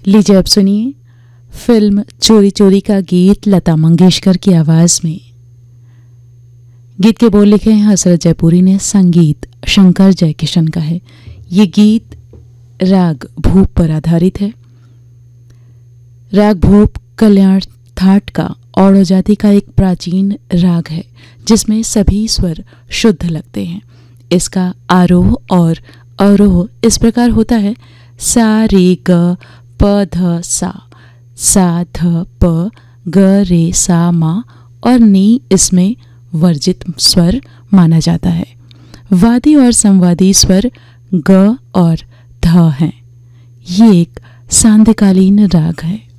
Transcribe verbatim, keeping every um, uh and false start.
लीजिए अब सुनिए फिल्म चोरी चोरी का गीत लता मंगेशकर की आवाज में। गीत के बोल लिखे हैं हसरत जयपुरी ने, संगीत शंकर जयकिशन का है। ये गीत राग भूप पर आधारित है। राग भूप कल्याण थाट का औड़ो जाति का एक प्राचीन राग है जिसमें सभी स्वर शुद्ध लगते हैं। इसका आरोह और अवरोह इस प्रकार होता है: सा रे ग प ध सा, सा ध प ग रे सा मा और नी इसमें वर्जित स्वर माना जाता है। वादी और संवादी स्वर ग और ध हैं। ये एक सांध्यकालीन राग है।